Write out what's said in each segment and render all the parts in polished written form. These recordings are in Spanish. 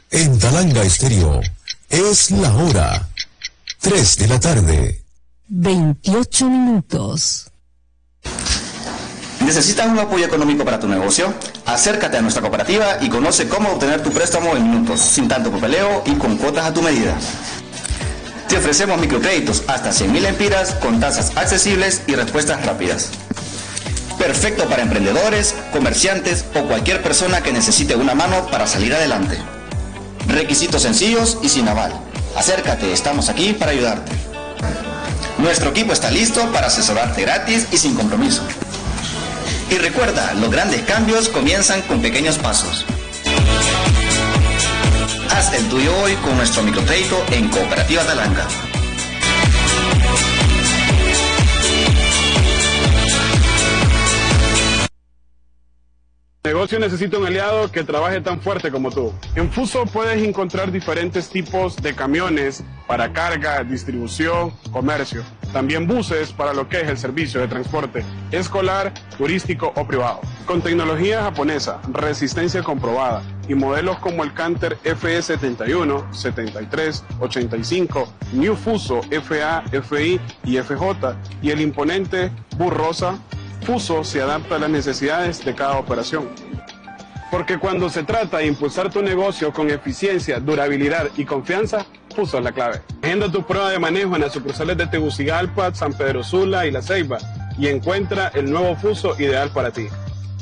En Talanga Estéreo, es la hora 3 de la tarde. 28 minutos. ¿Necesitas un apoyo económico para tu negocio? Acércate a nuestra cooperativa y conoce cómo obtener tu préstamo en minutos, sin tanto papeleo y con cuotas a tu medida. Te ofrecemos microcréditos hasta 100.000 empiras con tasas accesibles y respuestas rápidas. Perfecto para emprendedores, comerciantes o cualquier persona que necesite una mano para salir adelante. Requisitos sencillos y sin aval. Acércate, estamos aquí para ayudarte. Nuestro equipo está listo para asesorarte gratis y sin compromiso. Y recuerda, los grandes cambios comienzan con pequeños pasos. Haz el tuyo hoy con nuestro microcrédito en Cooperativa Talanga. El negocio necesita un aliado que trabaje tan fuerte como tú. En Fuso puedes encontrar diferentes tipos de camiones para carga, distribución, comercio. También buses para lo que es el servicio de transporte escolar, turístico o privado. Con tecnología japonesa, resistencia comprobada y modelos como el Canter FE71, 73, 85, New Fuso FA, FI y FJ y el imponente Bus Rosa, Fuso se adapta a las necesidades de cada operación. Porque cuando se trata de impulsar tu negocio con eficiencia, durabilidad y confianza, Fuso es la clave. Agenda tu prueba de manejo en las sucursales de Tegucigalpa, San Pedro Sula y La Ceiba y encuentra el nuevo Fuso ideal para ti.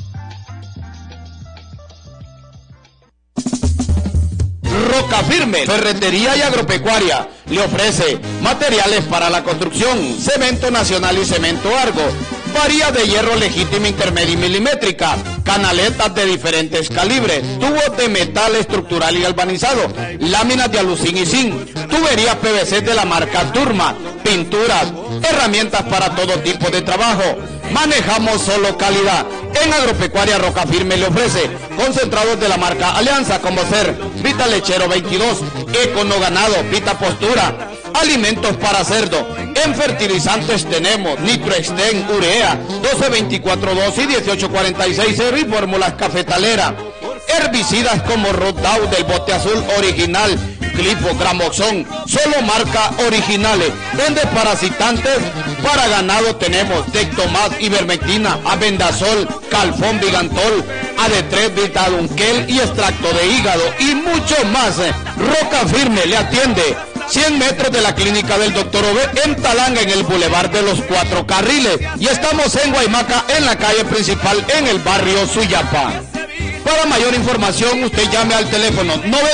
Roca Firme, ferretería y agropecuaria, le ofrece materiales para la construcción, cemento nacional y cemento Argo, varía de hierro legítima intermedia y milimétrica, canaletas de diferentes calibres, tubos de metal estructural y galvanizado, láminas de alucín y zinc, tuberías PVC de la marca Turma, pinturas, herramientas para todo tipo de trabajo. Manejamos solo calidad. En Agropecuaria Roca Firme le ofrece concentrados de la marca Alianza como ser Vita Lechero 22, Econo Ganado, Vita Postura, alimentos para cerdo. En fertilizantes tenemos Nitroexten, Urea, 1224-2 y 1846 y fórmulas cafetalera. Herbicidas como Rodout del bote azul original, Clipo, Gramoxón, solo marca originales. En desparasitantes para ganado tenemos Tectomas, Ivermectina, Abendazol, Calfón, Vigantol, AD3, Vitadunquel y extracto de hígado y mucho más. Roca Firme le atiende 100 metros de la clínica del Dr. Ove en Talanga, en el Boulevard de los 4 Carriles. Y estamos en Guaymaca, en la calle principal, en el barrio Suyapa. Para mayor información, usted llame al teléfono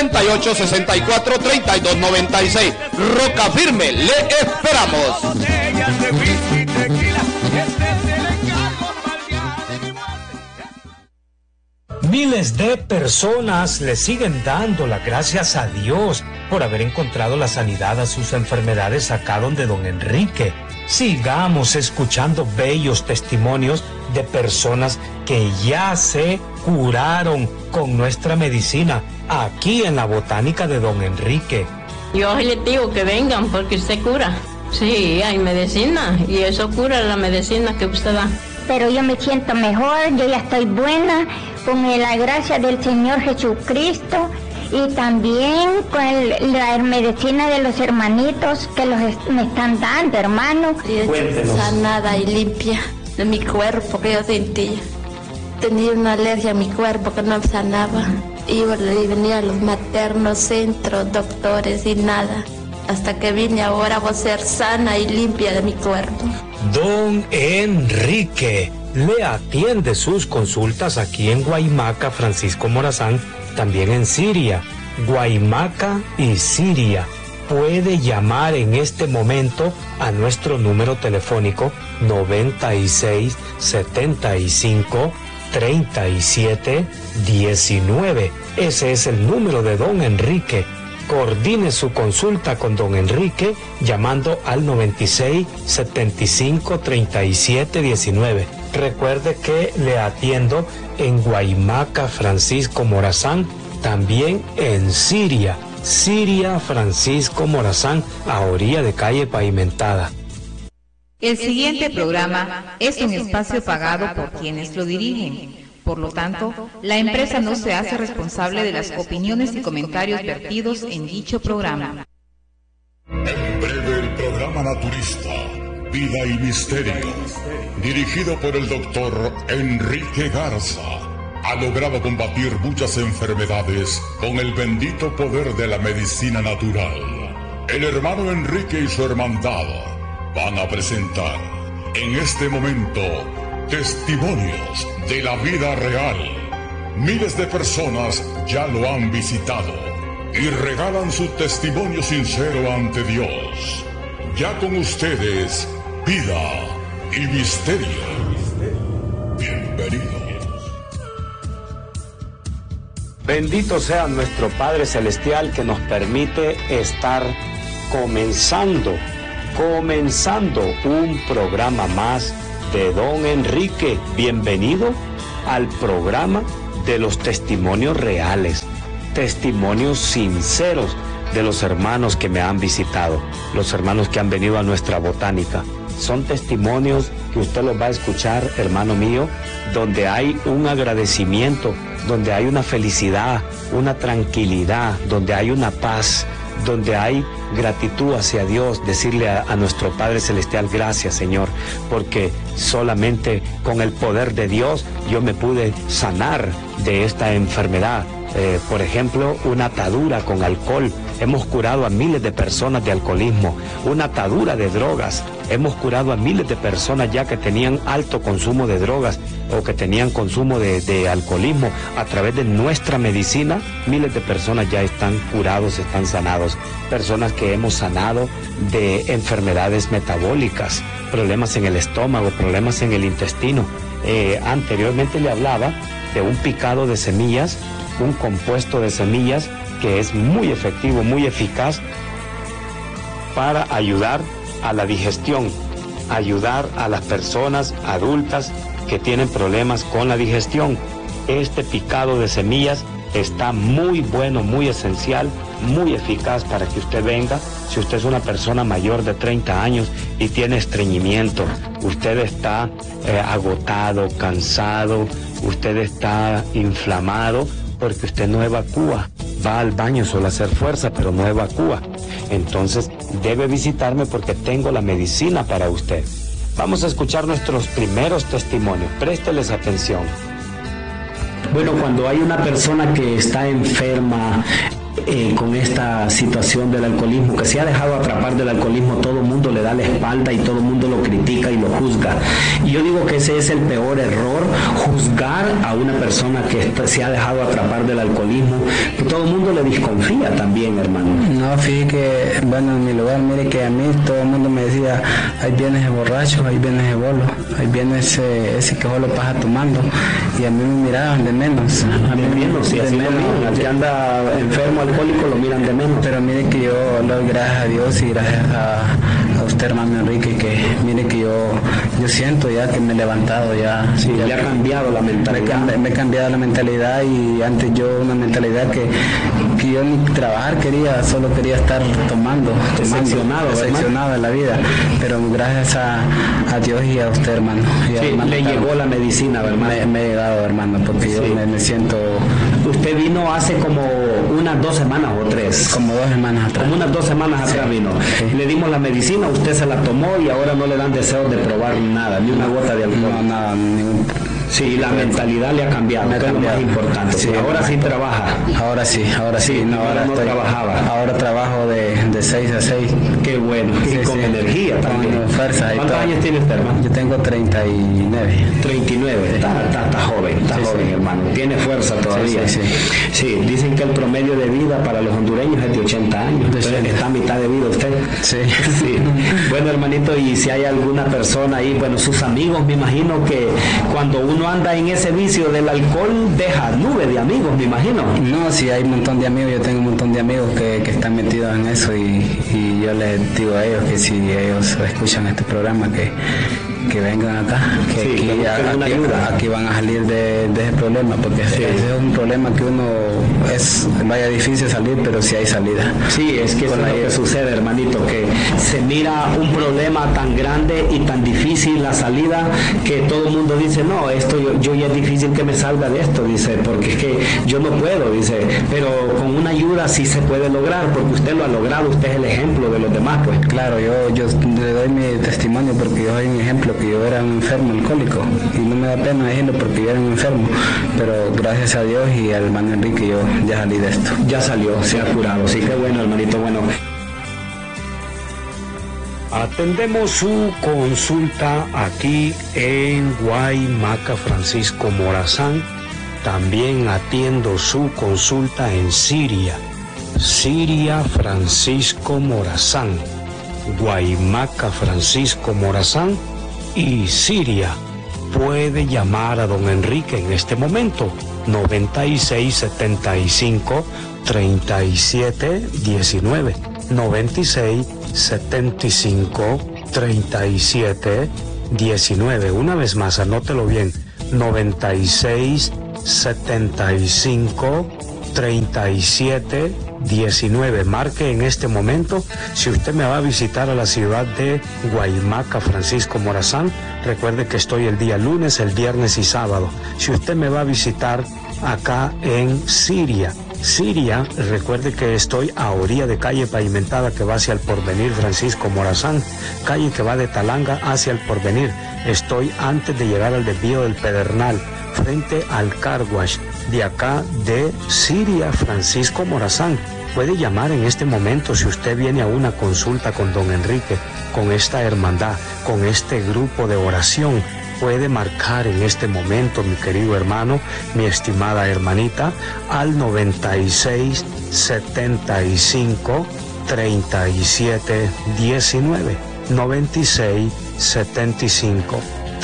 9864-3296. Roca Firme, le esperamos. Miles de personas le siguen dando las gracias a Dios por haber encontrado la sanidad a sus enfermedades acá donde don Enrique. Sigamos escuchando bellos testimonios de personas que ya se curaron con nuestra medicina aquí en la botánica de don Enrique. Yo les digo que vengan porque usted cura. Sí, hay medicina y eso cura la medicina que usted da. Pero yo me siento mejor, yo ya estoy buena con la gracia del Señor Jesucristo y también con la medicina de los hermanitos que me están dando, hermano. Cuéntenos. Sanada y limpia de mi cuerpo que yo sentía. Tenía una alergia a mi cuerpo que no sanaba. Y venía a los maternos, centros, doctores y nada. Hasta que vine ahora voy a ser sana y limpia de mi cuerpo. Don Enrique le atiende sus consultas aquí en Guaymaca, Francisco Morazán, también en Siria, Guaymaca y Siria. Puede llamar en este momento a nuestro número telefónico 96 75 37 19. Ese es el número de don Enrique. Coordine su consulta con don Enrique llamando al 96 75 37 19. Recuerde que le atiendo en Guaymaca, Francisco Morazán, también en Siria, Francisco Morazán, a orilla de calle pavimentada. El siguiente programa es un espacio pagado por quienes lo dirigen. Por lo tanto, la empresa no se hace responsable de las opiniones y comentarios vertidos en dicho programa. En breve el programa naturista, Vida y Misterio, dirigido por el doctor Enrique Garza, ha logrado combatir muchas enfermedades con el bendito poder de la medicina natural. El hermano Enrique y su hermandad van a presentar en este momento testimonios de la vida real. Miles de personas ya lo han visitado y regalan su testimonio sincero ante Dios. Ya con ustedes, Vida y Misterio. Bienvenidos. Bendito sea nuestro Padre Celestial que nos permite estar comenzando un programa más de Don Enrique. Bienvenido al programa de los testimonios reales, testimonios sinceros de los hermanos que me han visitado, los hermanos que han venido a nuestra botánica. Son testimonios que usted los va a escuchar, hermano mío, donde hay un agradecimiento, donde hay una felicidad, una tranquilidad, donde hay una paz, donde hay gratitud hacia Dios, decirle a nuestro Padre Celestial, gracias Señor, porque solamente con el poder de Dios yo me pude sanar de esta enfermedad. Por ejemplo, una atadura con alcohol. Hemos curado a miles de personas de alcoholismo. Una atadura de drogas. Hemos curado a miles de personas ya que tenían alto consumo de drogas o que tenían consumo de alcoholismo. A través de nuestra medicina, miles de personas ya están curados, están sanados. Personas que hemos sanado de enfermedades metabólicas, problemas en el estómago, problemas en el intestino. Anteriormente le hablaba de un picado de semillas, un compuesto de semillas que es muy efectivo, muy eficaz para ayudar a la digestión, ayudar a las personas adultas que tienen problemas con la digestión. Este picado de semillas está muy bueno, muy esencial, muy eficaz para que usted venga. Si usted es una persona mayor de 30 años y tiene estreñimiento, usted está agotado, cansado, usted está inflamado, porque usted no evacúa, va al baño solo a hacer fuerza, pero no evacúa. Entonces debe visitarme porque tengo la medicina para usted. Vamos a escuchar nuestros primeros testimonios, présteles atención. Bueno, cuando hay una persona que está enferma con esta situación del alcoholismo, que se ha dejado atrapar del alcoholismo, todo el mundo le da la espalda y todo el mundo lo critica y lo juzga. Y yo digo que ese es el peor error, juzgar a una persona que se ha dejado atrapar del alcoholismo, que todo el mundo le desconfía también, hermano. No, fíjate que, bueno, en mi lugar, mire que a mí todo el mundo me decía, ahí viene ese borracho, ahí viene ese bolo, ahí viene ese que solo pasa tomando, y a mí me miraban de menos. A mí menos, sí, así lo miran, al que anda enfermo, alcohólico, lo miran de menos. Pero mire que yo doy gracias a Dios y gracias a usted, hermano Enrique, que mire que yo siento ya que me he levantado ya. Sí, ya le ha cambiado la mentalidad. Me he cambiado la mentalidad, y antes yo una mentalidad que yo ni trabajar quería, solo quería estar tomando decepcionado de la vida. Pero gracias a Dios y a usted, hermano. Sí, hermano, le llegó la medicina, hermano. Me ha llegado, hermano, porque sí. Yo me siento... Usted vino hace como unas 2 semanas o 3. Como 2 semanas atrás. Como unas 2 semanas atrás vino. Sí. Le dimos la medicina, usted se la tomó y ahora no le dan deseos de probar nada, ni una gota de alcohol. No, nada, ningún... Sí, la mentalidad le ha cambiado, que es lo más importante. Sí, ahora sí trabaja. Ahora sí. No, ahora no trabajaba. Ahora trabajo de 6 a 6. Qué bueno, sí, y con energía también. Con fuerza. ¿Cuántos años tiene usted, hermano? Yo tengo 39. 39, está joven, joven, hermano. Tiene fuerza todavía. Sí, dicen que el promedio de vida para los hondureños es de 80 años. Entonces está a mitad de vida usted. Sí. Bueno, hermanito, y si hay alguna persona ahí, bueno, sus amigos, me imagino que cuando uno anda en ese vicio del alcohol, deja nube de amigos, me imagino. No, sí, hay un montón de amigos. Yo tengo un montón de amigos que están metidos en eso, y yo les digo a ellos que si ellos escuchan este programa, que vengan acá, que aquí van a salir de ese problema, porque ese es un problema que uno es vaya difícil salir, pero sí hay salida. Sí, es que eso es lo que sucede, hermanito, que se mira un problema tan grande y tan difícil la salida, que todo el mundo dice, no, esto yo ya es difícil que me salga de esto, dice, porque es que yo no puedo, dice, pero con una ayuda sí se puede lograr, porque usted lo ha logrado, usted es el ejemplo de los demás, pues. Claro, yo le doy mi testimonio porque yo soy un ejemplo, que yo era un enfermo alcohólico, y no me da pena decirlo porque yo era un enfermo, pero gracias a Dios y al hermano Enrique yo ya salí de esto. Ya salió, se ha curado, sí, qué bueno, hermanito, bueno. Atendemos su consulta aquí en Guaymaca Francisco Morazán. También atiendo su consulta en Siria. Siria Francisco Morazán. Guaymaca Francisco Morazán y Siria. Puede llamar a don Enrique en este momento. 9675-3719. 9675-3719. Una vez más, anótelo bien. 9675-3719. Marque en este momento. Si usted me va a visitar a la ciudad de Guaymaca Francisco Morazán, recuerde que estoy el día lunes, el viernes y sábado. Si usted me va a visitar acá en Siria, recuerde que estoy a orilla de calle pavimentada que va hacia el Porvenir Francisco Morazán, calle que va de Talanga hacia el Porvenir. Estoy antes de llegar al desvío del Pedernal, frente al Car Wash de acá de Siria Francisco Morazán. Puede llamar en este momento si usted viene a una consulta con don Enrique, con esta hermandad, con este grupo de oración. Puede marcar en este momento, mi querido hermano, mi estimada hermanita, al 96 75 37 19. 96 75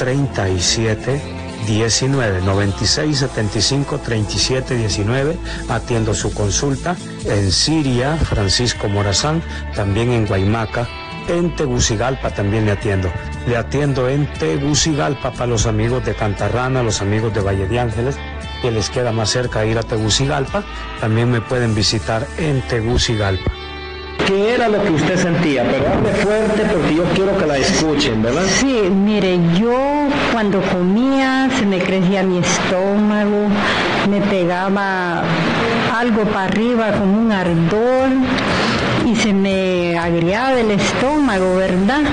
37 19. 96 75 37 19. Atiendo su consulta en Siria Francisco Morazán, también en Guaymaca. En Tegucigalpa también le atiendo. Le atiendo en Tegucigalpa para los amigos de Cantarrana, los amigos de Valle de Ángeles, que les queda más cerca ir a Tegucigalpa. También me pueden visitar en Tegucigalpa. ¿Qué era lo que usted sentía? Pero hable fuerte porque yo quiero que la escuchen, ¿verdad? Sí, mire, yo cuando comía se me crecía mi estómago, me pegaba algo para arriba como un ardor y se me agriaba el estómago, ¿verdad?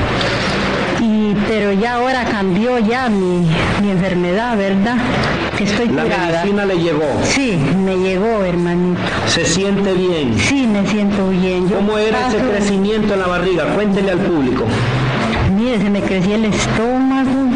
Pero ya ahora cambió ya mi enfermedad, ¿verdad? Que estoy curada. ¿La medicina le llegó? Sí, me llegó, hermanito. ¿Se siente bien? Sí, me siento bien. ¿Cómo era ese crecimiento en la barriga? Cuéntele al público. Mire, se me crecía el estómago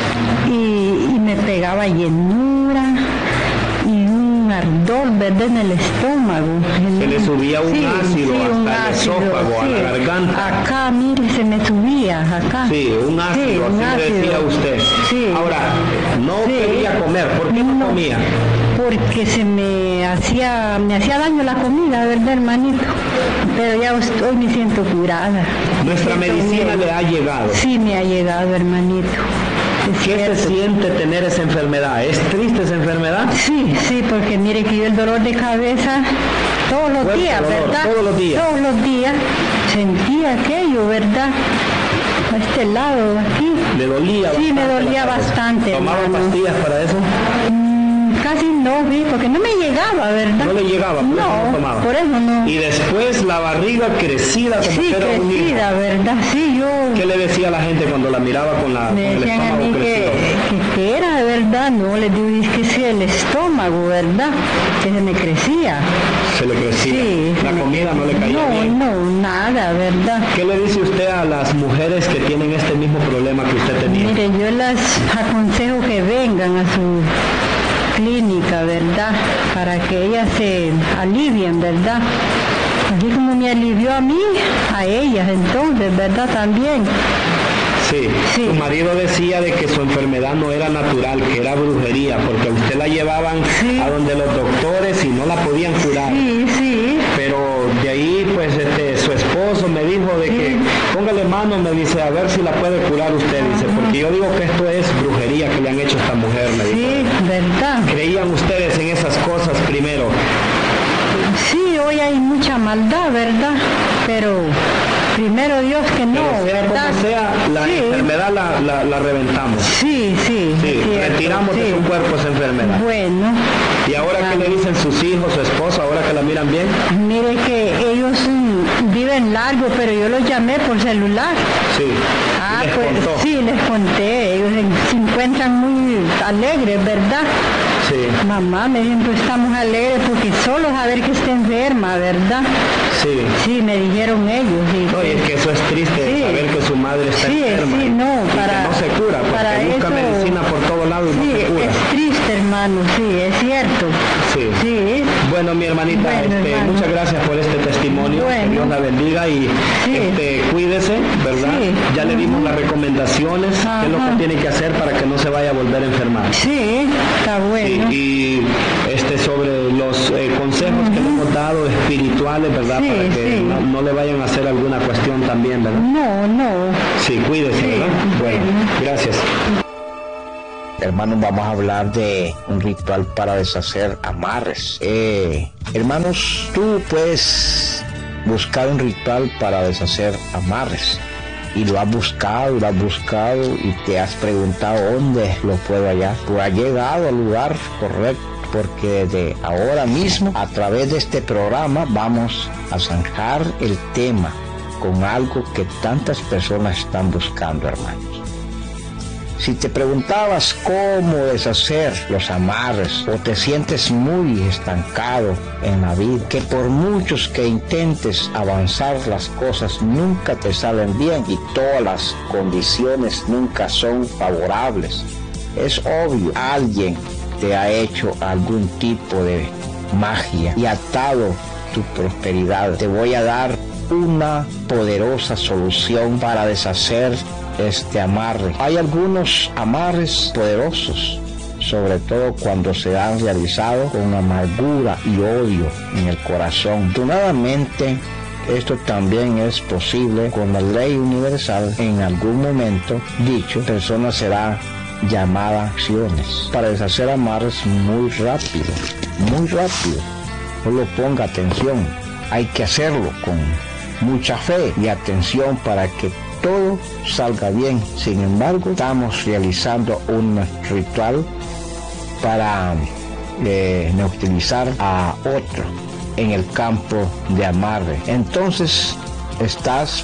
y me pegaba llenura y un ardor, ¿verdad? En el estómago. Se le subía un ácido hasta el esófago, a la garganta. Acá, mire, se me subía, acá. Sí, un ácido, así decía usted. Sí. Ahora, no quería comer, ¿por qué no comía? Porque me hacía daño la comida, ¿verdad, hermanito? Pero ya hoy me siento curada. ¿Nuestra medicina le ha llegado? Sí, me ha llegado, hermanito. ¿Qué se siente tener esa enfermedad? ¿Es triste esa enfermedad? Sí, porque mire que yo el dolor de cabeza todos los días, ¿verdad? Todos los días. Todos los días sentía aquello, ¿verdad? A este lado, aquí. ¿Le dolía? Sí, me dolía bastante. ¿Tomaba pastillas para eso? Casi no, vi, porque no me llegaba, ¿verdad? No le llegaba, por eso no tomaba. Por eso no. Y después la barriga crecida como sí, era un hijo. crecida, ¿verdad? Sí, yo... ¿Qué le decía a la gente cuando la miraba con el estómago a mí crecido? que era, ¿verdad? No, les digo, es que sí, el estómago, ¿verdad? Que se me crecía. Se le crecía. Sí. La comida no le caía bien. No, nada, ¿verdad? ¿Qué le dice usted a las mujeres que tienen este mismo problema que usted tenía? Mire, yo las aconsejo que vengan a su clínica, ¿verdad? Para que ellas se alivien, ¿verdad? Así como me alivió a mí, a ellas entonces, ¿verdad? También. Sí. Su marido decía de que su enfermedad no era natural, que era brujería, porque a usted la llevaban a donde los doctores y no la podían curar. Sí. Pero de ahí, pues, su esposo me dijo de que póngale mano, me dice, a ver si la puede curar usted, dice, porque yo digo que esto es brujería que le han hecho a esta mujer, me dijo. Sí, ¿verdad? ¿Creían ustedes en esas cosas primero? hoy hay mucha maldad, ¿verdad? Pero primero Dios que no, ¿verdad? Como sea, la enfermedad la reventamos. Sí. Retiramos de su cuerpo esa enfermedad. Bueno. ¿Y ahora qué le dicen sus hijos, su esposa, ahora que la miran bien? Mire que ellos viven largo, pero yo los llamé por celular. Sí. ¿Les contó? Sí, les conté. Ellos se encuentran muy alegres, ¿verdad? Sí. Mamá, me dicen, pues estamos alegres porque solo saber que está enferma, ¿verdad? Sí. Sí, me dijeron ellos. Sí, no, y es que eso es triste, saber que su madre está enferma. Sí, no, y que no se cura, porque busca medicina por todos lados y no se cura. Es triste, hermano, sí, es cierto. Sí. Bueno, mi hermanita, muchas gracias por este testimonio. Que Dios la bendiga y cuídese, ¿verdad? Sí. Ya le dimos las recomendaciones, qué es lo que tiene que hacer para que no se vaya a volver a enfermar. Sí, está bueno. Y sobre los consejos que le hemos dado espirituales, ¿verdad? Para que no le vayan a hacer alguna cuestión también, ¿verdad? No. Sí, cuídese, ¿verdad? Bueno, gracias. Hermanos, vamos a hablar de un ritual para deshacer amarres. Hermanos, tú puedes buscar un ritual para deshacer amarres. Y lo has buscado y te has preguntado dónde lo puedo hallar. Tú has llegado al lugar correcto, porque desde ahora mismo, a través de este programa, vamos a zanjar el tema con algo que tantas personas están buscando, hermanos. Si te preguntabas cómo deshacer los amarres o te sientes muy estancado en la vida, que por muchos que intentes avanzar las cosas nunca te salen bien y todas las condiciones nunca son favorables, es obvio, alguien te ha hecho algún tipo de magia y atado tu prosperidad. Te voy a dar una poderosa solución para deshacer este amarre. Hay algunos amarres poderosos, sobre todo cuando se han realizado con amargura y odio en el corazón. Afortunadamente, esto también es posible con la ley universal. En algún momento, dicho persona será llamada a acciones para deshacer amarres muy rápido. Solo ponga atención. Hay que hacerlo con mucha fe y atención para que todo salga bien. Sin embargo, estamos realizando un ritual para neutralizar a otro en el campo de amarre. Entonces, estas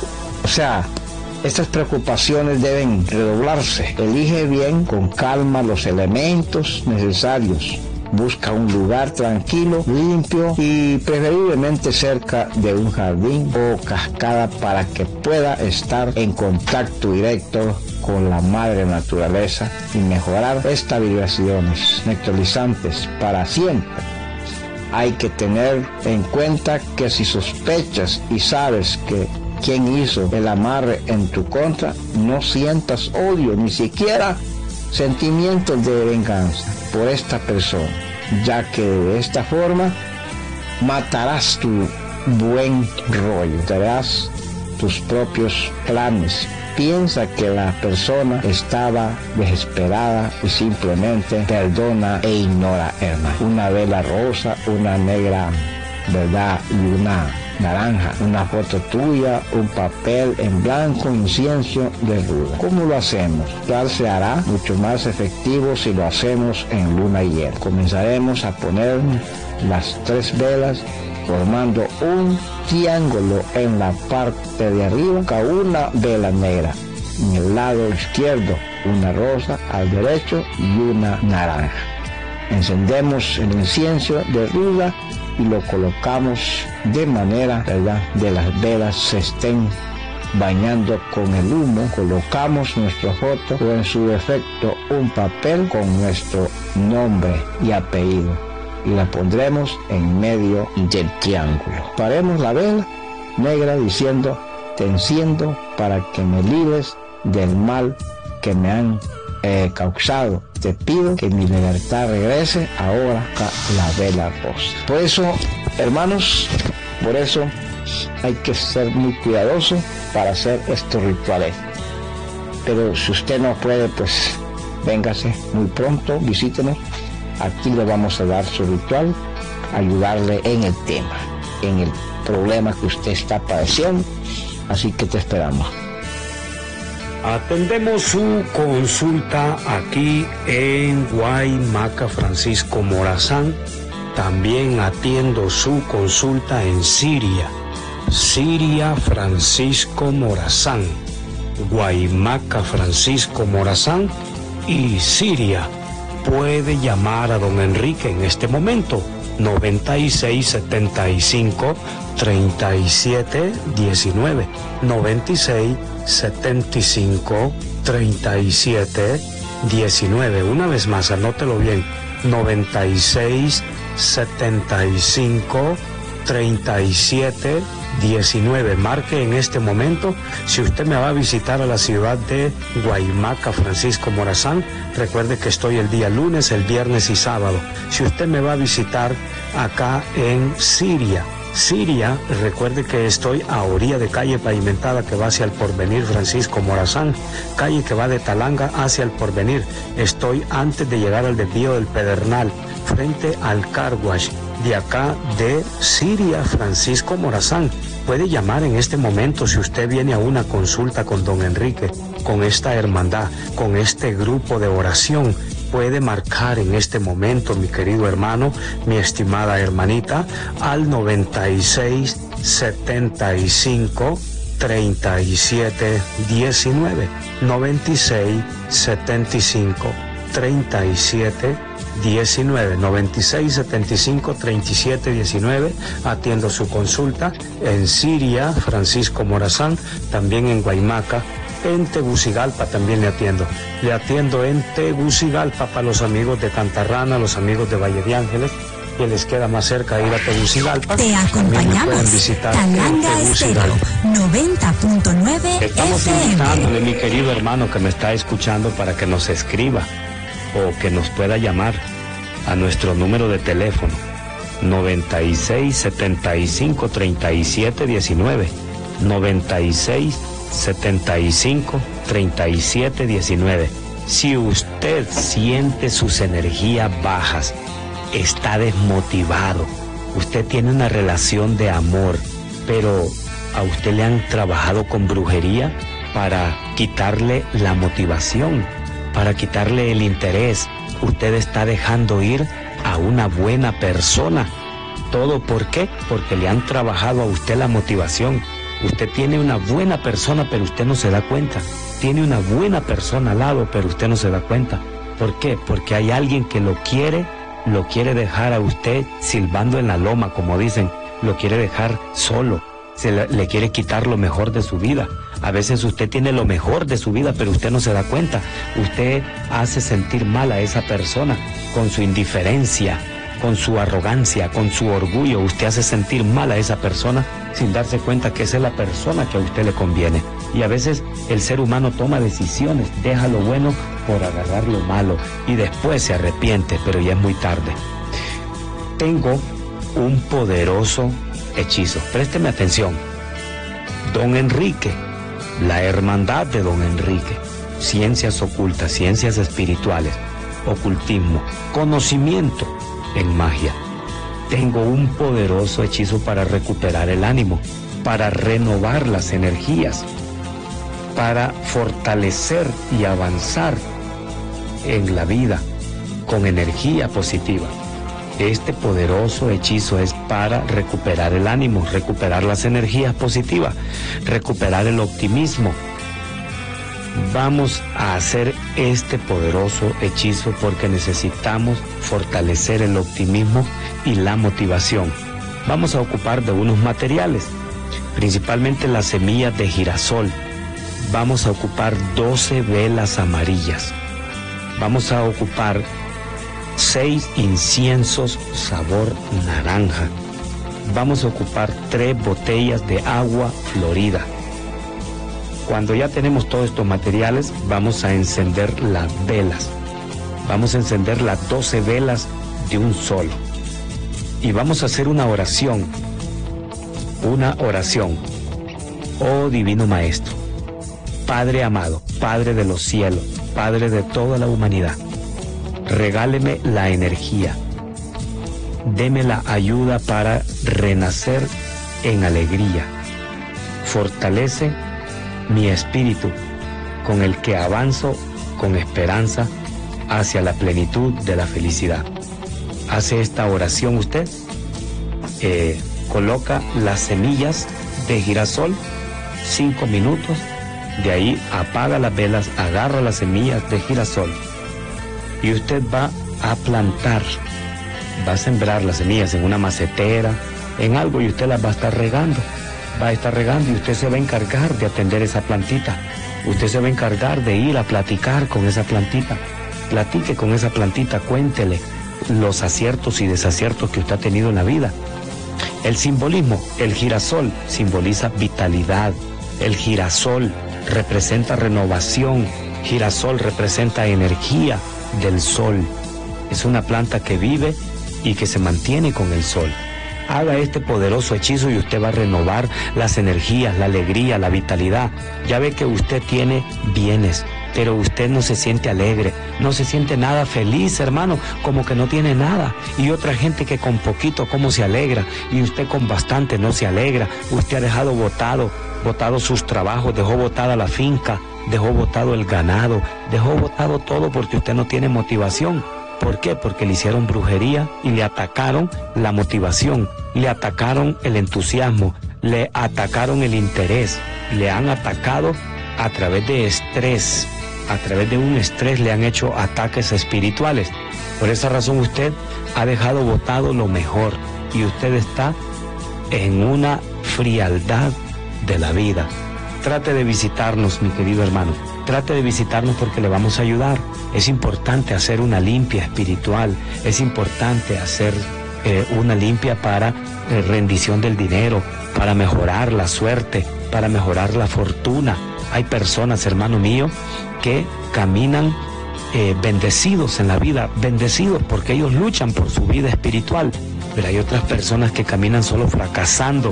preocupaciones deben redoblarse. Elige bien, con calma, los elementos necesarios. Busca un lugar tranquilo, limpio y preferiblemente cerca de un jardín o cascada para que pueda estar en contacto directo con la madre naturaleza y mejorar estas vibraciones neutralizantes para siempre. Hay que tener en cuenta que si sospechas y sabes que quien hizo el amarre en tu contra, no sientas odio, ni siquiera sentimientos de venganza por esta persona, ya que de esta forma matarás tu buen rollo, darás tus propios planes. Piensa que la persona estaba desesperada y simplemente perdona e ignora, hermano. Una vela rosa, una negra, ¿verdad? Y una naranja, una foto tuya, un papel en blanco, incienso de ruda. ¿Cómo lo hacemos? Tal se hará mucho más efectivo si lo hacemos en luna llena. Comenzaremos a poner las 3 velas formando un triángulo en la parte de arriba, con una vela negra en el lado izquierdo, una rosa al derecho y una naranja. Encendemos el incienso de ruda y lo colocamos de manera, ¿verdad?, de las velas se estén bañando con el humo. Colocamos nuestra foto o en su defecto un papel con nuestro nombre y apellido y la pondremos en medio del triángulo. Paremos la vela negra diciendo: te enciendo para que me libres del mal que me han causado. Te pido que mi libertad regrese ahora a la vela rosa. Por eso, hermanos, hay que ser muy cuidadoso para hacer estos rituales. Pero si usted no puede, pues véngase muy pronto, visítenos. Aquí le vamos a dar su ritual, ayudarle en el tema. en el problema que usted está padeciendo, así que te esperamos. Atendemos su consulta aquí en Guaymaca Francisco Morazán. También atiendo su consulta en Siria. Siria Francisco Morazán. Guaymaca Francisco Morazán y Siria. Puede llamar a don Enrique en este momento. 9675 3719 9675 3719. Una vez más, anótelo bien. 9675 3719. Marque en este momento. Si usted me va a visitar a la ciudad de Guaymaca Francisco Morazán, recuerde que estoy el día lunes, el viernes y sábado. Si usted me va a visitar acá en Siria, recuerde que estoy a orilla de calle pavimentada que va hacia el Porvenir Francisco Morazán, calle que va de Talanga hacia el Porvenir. Estoy antes de llegar al desvío del Pedernal, frente al Car Wash de acá de Siria Francisco Morazán. Puede llamar en este momento si usted viene a una consulta con don Enrique, con esta hermandad, con este grupo de oración. Puede marcar en este momento, mi querido hermano, mi estimada hermanita, al 96 75 37 19 96 75 37 19 96 75 37 19. Atiendo su consulta en Siria Francisco Morazán, también en Guaymaca. En Tegucigalpa también le atiendo. Le atiendo en Tegucigalpa para los amigos de Cantarrana, los amigos de Valle de Ángeles, que les queda más cerca ir a Tegucigalpa. Te acompañamos. Pueden visitar Talanga Estéreo 90.9 Estamos FM. invitándole, mi querido hermano que me está escuchando, para que nos escriba o que nos pueda llamar a nuestro número de teléfono 96 75 37 19 96 75 37 19. Si usted siente sus energías bajas, está desmotivado, usted tiene una relación de amor, pero a usted le han trabajado con brujería para quitarle la motivación, para quitarle el interés, usted está dejando ir a una buena persona. ¿Todo por qué? Porque le han trabajado a usted la motivación. Usted tiene una buena persona, pero usted no se da cuenta. Tiene una buena persona al lado, pero usted no se da cuenta. ¿Por qué? Porque hay alguien que lo quiere dejar a usted silbando en la loma, como dicen. Lo quiere dejar solo. Le quiere quitar lo mejor de su vida. A veces usted tiene lo mejor de su vida, pero usted no se da cuenta. Usted hace sentir mal a esa persona con su indiferencia, con su arrogancia, con su orgullo. Usted hace sentir mal a esa persona sin darse cuenta que esa es la persona que a usted le conviene. Y a veces el ser humano toma decisiones, deja lo bueno por agarrar lo malo y después se arrepiente, pero ya es muy tarde. Tengo un poderoso hechizo. Présteme atención. Don Enrique, la hermandad de don Enrique, ciencias ocultas, ciencias espirituales, ocultismo, conocimiento en magia. Tengo un poderoso hechizo para recuperar el ánimo, para renovar las energías, para fortalecer y avanzar en la vida con energía positiva. Este poderoso hechizo es para recuperar el ánimo, recuperar las energías positivas, recuperar el optimismo. Vamos a hacer este poderoso hechizo porque necesitamos fortalecer el optimismo y la motivación. Vamos a ocupar de unos materiales, principalmente las semillas de girasol. Vamos a ocupar 12 velas amarillas. Vamos a ocupar 6 inciensos sabor naranja. Vamos a ocupar 3 botellas de agua florida. Cuando ya tenemos todos estos materiales, vamos a encender las velas. Vamos a encender las 12 velas de un solo. Y vamos a hacer una oración. Una oración. Oh Divino Maestro, Padre amado, Padre de los cielos, Padre de toda la humanidad, regáleme la energía deme la ayuda para renacer en alegría. Fortalece mi espíritu, con el que avanzo con esperanza hacia la plenitud de la felicidad. Hace esta oración usted, coloca las semillas de girasol 5 minutos, de ahí apaga las velas, agarra las semillas de girasol y usted va a plantar, va a sembrar las semillas en una macetera, en algo, y usted las va a estar regando y usted se va a encargar de atender esa plantita. Usted se va a encargar de ir a platicar con esa plantita. Platique con esa plantita, cuéntele los aciertos y desaciertos que usted ha tenido en la vida. El simbolismo, el girasol simboliza vitalidad. El girasol representa renovación. Girasol representa energía del sol. Es una planta que vive y que se mantiene con el sol. Haga este poderoso hechizo y usted va a renovar las energías, la alegría, la vitalidad. Ya ve que usted tiene bienes, pero usted no se siente alegre, no se siente nada feliz, hermano, como que no tiene nada. Y otra gente que con poquito como se alegra, y usted con bastante no se alegra. Usted ha dejado botado sus trabajos, dejó botada la finca, dejó botado el ganado, dejó botado todo porque usted no tiene motivación. ¿Por qué? Porque le hicieron brujería y le atacaron la motivación, le atacaron el entusiasmo, le atacaron el interés, le han atacado a través de estrés, a través de un estrés le han hecho ataques espirituales. Por esa razón usted ha dejado botado lo mejor y usted está en una frialdad de la vida. Trate de visitarnos, mi querido hermano. Trate de visitarnos porque le vamos a ayudar. Es importante hacer una limpia espiritual. Es importante hacer una limpia para rendición del dinero, para mejorar la suerte, para mejorar la fortuna. Hay personas, hermano mío, que caminan bendecidos en la vida, bendecidos porque ellos luchan por su vida espiritual. Pero hay otras personas que caminan solo fracasando.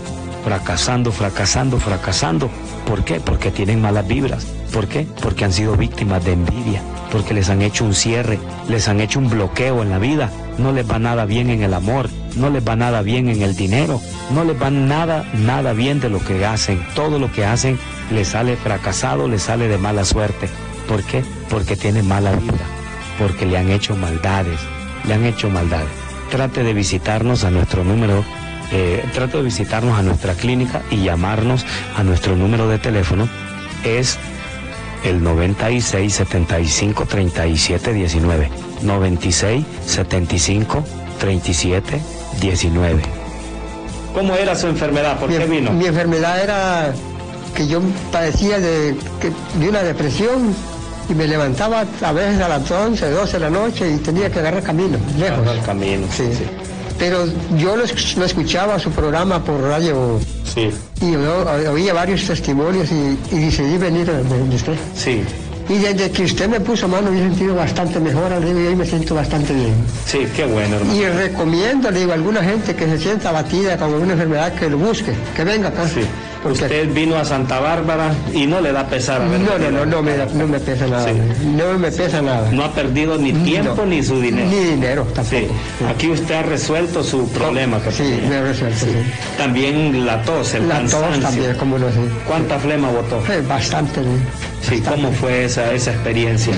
¿Por qué? Porque tienen malas vibras. ¿Por qué? Porque han sido víctimas de envidia, porque les han hecho un cierre, les han hecho un bloqueo en la vida. No les va nada bien en el amor, no les va nada bien en el dinero, no les va nada bien de lo que hacen. Todo lo que hacen les sale fracasado, les sale de mala suerte. ¿Por qué? Porque tienen mala vibra, porque le han hecho maldades, Trate de visitarnos a nuestro número. Trate de visitarnos a nuestra clínica y llamarnos a nuestro número de teléfono. Es el 96 75 37 19. 96 75 37 19. ¿Cómo era su enfermedad? ¿Por qué vino? Mi enfermedad era que yo padecía de una depresión y me levantaba a veces a las 11, 12 de la noche y tenía que agarrar camino, lejos. Sí. Pero yo lo escuchaba su programa por radio. Sí. Y oía varios testimonios y decidí venir de usted. Sí. Y desde que usted me puso mano me he sentido bastante mejor, y hoy me siento bastante bien. Sí, qué bueno, hermano. Y recomiendo, le digo, a alguna gente que se sienta abatida con alguna enfermedad que lo busque, que venga acá. Sí. Usted vino a Santa Bárbara y no le da pesar. No me pesa nada. Sí. No me pesa nada. No ha perdido ni tiempo ni su dinero. Ni dinero tampoco. Sí. Aquí usted ha resuelto su problema. Sí, me ha resuelto. Sí. También la tos, el cansancio. La tos también, como lo sé. ¿Cuánta flema botó? Bastante. Sí, ¿cómo fue esa experiencia?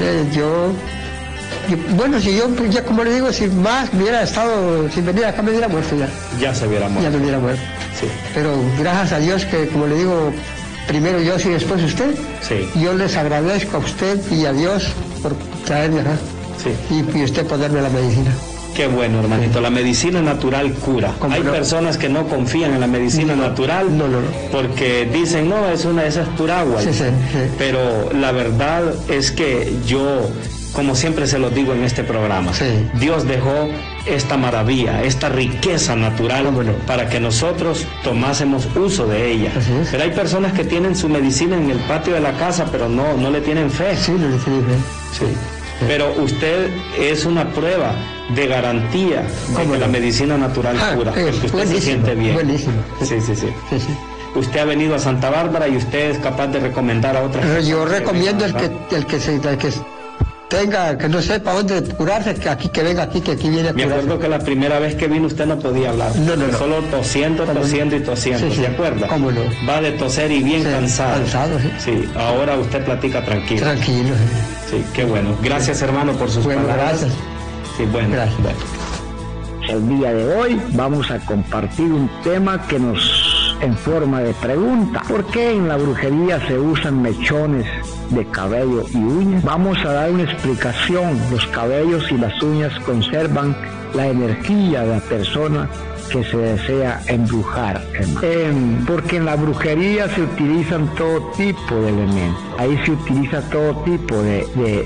Bueno, si yo, ya como le digo, si más hubiera estado, sin venir acá me hubiera muerto ya. Ya se hubiera muerto. Ya me hubiera muerto. Sí. Pero gracias a Dios que, como le digo, primero yo y después usted. Sí. Yo les agradezco a usted y a Dios por traerme acá. Sí. Y usted ponerme la medicina. Qué bueno, hermanito. La medicina natural cura. Hay personas que no confían en la medicina natural porque dicen, no, esa es pura agua. Sí. Pero la verdad es que yo, como siempre se lo digo en este programa, Dios dejó esta maravilla, esta riqueza natural para que nosotros tomásemos uso de ella. Pero hay personas que tienen su medicina en el patio de la casa, pero no le tienen fe. Sí, no le tienen fe. Sí. Pero usted es una prueba de garantía de que la medicina natural cura, porque usted se siente bien. Buenísimo. Sí. Usted ha venido a Santa Bárbara y usted es capaz de recomendar a otras personas. Yo recomiendo el que tenga, que no sepa dónde curarse, que aquí que venga aquí, que aquí viene a curarse. Me acuerdo que la primera vez que vino usted no podía hablar. No. Solo tosiendo y tosiendo, ¿se acuerda? ¿Cómo no? Va de toser y bien cansado. Cansado, sí. Sí, ahora usted platica tranquilo. Tranquilo. Sí, qué bueno. Gracias, hermano, por sus palabras. Gracias. Sí, bueno. Gracias. El día de hoy vamos a compartir un tema que nos en forma de pregunta. ¿Por qué en la brujería se usan mechones de cabello y uñas? Vamos a dar una explicación. Los cabellos y las uñas conservan la energía de la persona que se desea embrujar, porque en la brujería se utilizan todo tipo de elementos. Ahí se utiliza todo tipo de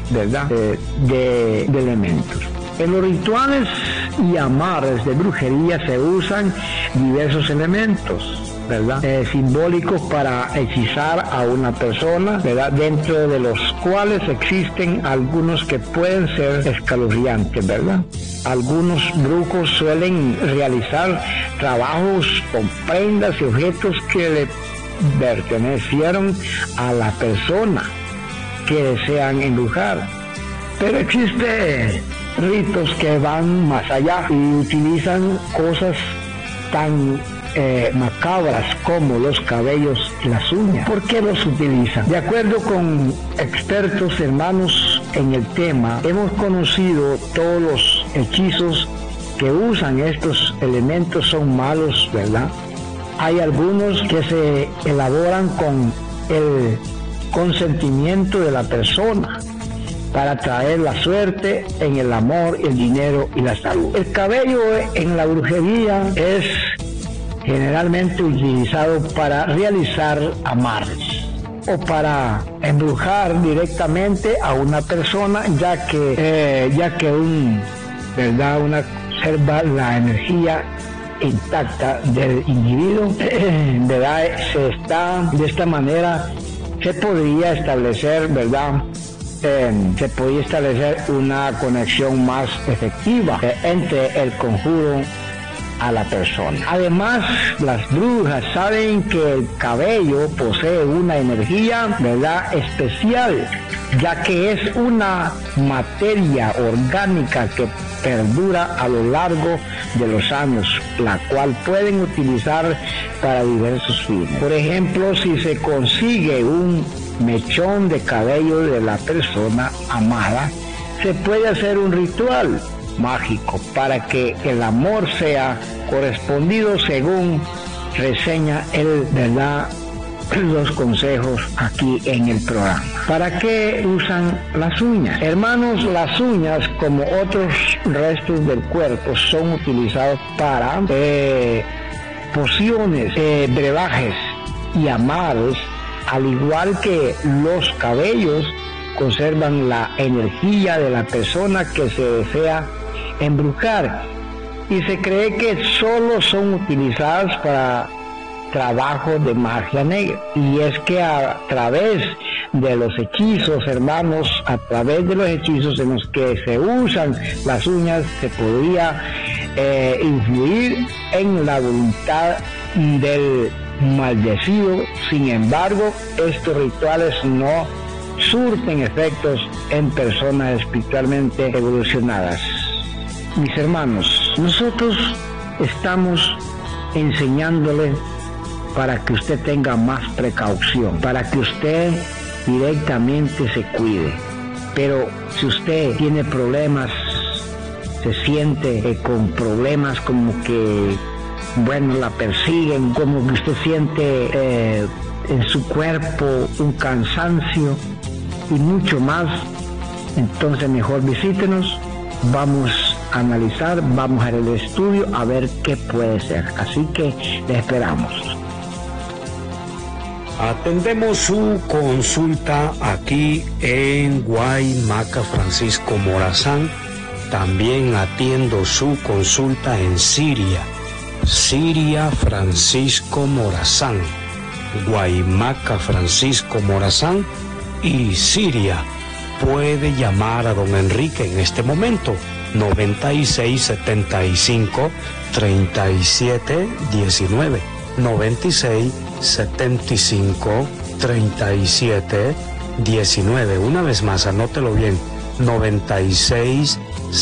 elementos. En los rituales y amarres de brujería se usan diversos elementos, ¿verdad? Simbólicos para hechizar a una persona, ¿verdad? Dentro de los cuales existen algunos que pueden ser escalofriantes, ¿verdad? Algunos brujos suelen realizar trabajos con prendas y objetos que le pertenecieron a la persona que desean embrujar. Pero existe ritos que van más allá y utilizan cosas tan macabras como los cabellos y las uñas. ¿Por qué los utilizan? De acuerdo con expertos hermanos en el tema, hemos conocido todos los hechizos que usan estos elementos son malos, ¿verdad? Hay algunos que se elaboran con el consentimiento de la persona para traer la suerte en el amor, el dinero y la salud. El cabello en la brujería es generalmente utilizado para realizar amarres o para embrujar directamente a una persona, ya que una conserva la energía intacta del individuo, ¿verdad? De esta manera se podría establecer, ¿verdad? Se podía establecer una conexión más efectiva entre el conjuro a la persona. Además, las brujas saben que el cabello posee una energía, ¿verdad?, especial, ya que es una materia orgánica que perdura a lo largo de los años, la cual pueden utilizar para diversos fines. Por ejemplo, si se consigue un mechón de cabello de la persona amada, se puede hacer un ritual mágico para que el amor sea correspondido según reseña él, ¿verdad?, los consejos aquí en el programa. ¿Para qué usan las uñas? Hermanos, las uñas, como otros restos del cuerpo, son utilizados para pociones, brebajes y amarres, al igual que los cabellos conservan la energía de la persona que se desea embrujar, y se cree que solo son utilizadas para trabajo de magia negra. Y es que a través de los hechizos, hermanos, a través de los hechizos en los que se usan las uñas, se podría influir en la voluntad del maldecido. Sin embargo, estos rituales no surten efectos en personas espiritualmente evolucionadas. Mis hermanos, nosotros estamos enseñándole para que usted tenga más precaución, para que usted directamente se cuide. Pero si usted tiene problemas, se siente con problemas como que, la persiguen, como que usted siente en su cuerpo un cansancio y mucho más, entonces mejor visítenos, vamos a analizar, vamos a hacer el estudio a ver qué puede ser. Así que le esperamos. Atendemos su consulta aquí en Guaymaca Francisco Morazán. También atiendo su consulta en Siria Francisco Morazán, Guaymaca Francisco Morazán y Siria. Puede llamar a don Enrique en este momento, 9675 3719, 9675 3719. Una vez más, anótelo bien, 96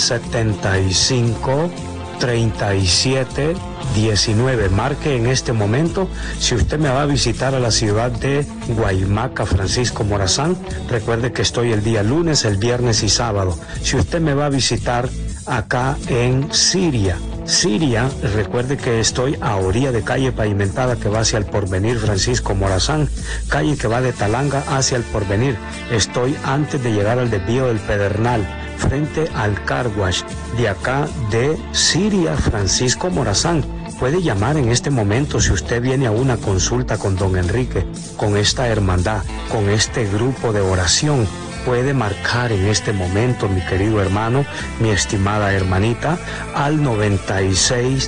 75 37 19. Marque en este momento. Si usted me va a visitar a la ciudad de Guaymaca, Francisco Morazán, recuerde que estoy el día lunes, el viernes y sábado. Si usted me va a visitar acá en Siria, recuerde que estoy a orilla de calle pavimentada que va hacia el Porvenir Francisco Morazán, calle que va de Talanga hacia el Porvenir. Estoy antes de llegar al desvío del Pedernal, frente al Car Wash de acá de Siria, Francisco Morazán. Puede llamar en este momento si usted viene a una consulta con don Enrique, con esta hermandad, con este grupo de oración. Puede marcar en este momento, mi querido hermano, mi estimada hermanita, al 96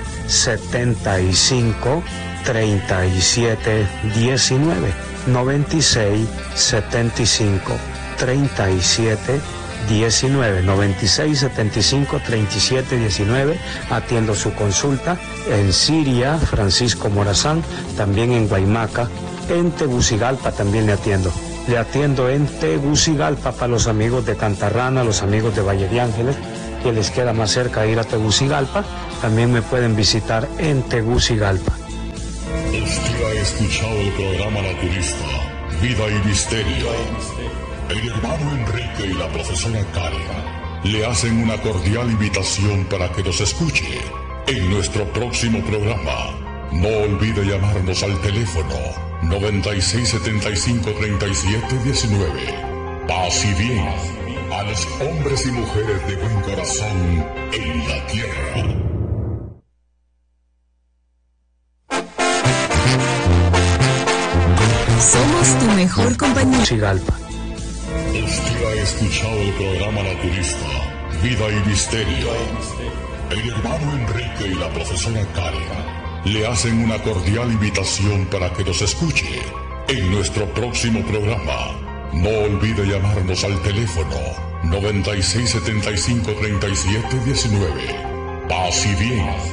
75 37 19. 96 75 37 19, 96 75 37 19. Atiendo su consulta en Siria, Francisco Morazán, también en Guaymaca, en Tegucigalpa también le atiendo. Le atiendo en Tegucigalpa para los amigos de Cantarrana, los amigos de Valle de Ángeles, que les queda más cerca ir a Tegucigalpa, también me pueden visitar en Tegucigalpa. Usted ha escuchado el programa Naturista, Vida y Misterio. El hermano Enrique y la profesora Karen le hacen una cordial invitación para que nos escuche en nuestro próximo programa. No olvide llamarnos al teléfono 96 75 37 19. Paz y bien a los hombres y mujeres de buen corazón en la tierra. Somos tu mejor compañía. Chigalpa. Usted ha escuchado el programa Naturista, Vida y Misterio. El hermano Enrique y la profesora Karen le hacen una cordial invitación para que nos escuche en nuestro próximo programa. No olvide llamarnos al teléfono 96 75 37 19. Paz y bien